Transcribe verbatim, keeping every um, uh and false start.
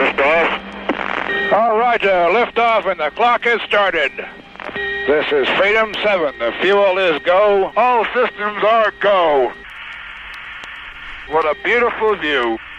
Liftoff. All right, uh, liftoff, and the clock has started. This is Freedom seven. The fuel is go. All systems are go. What a beautiful view.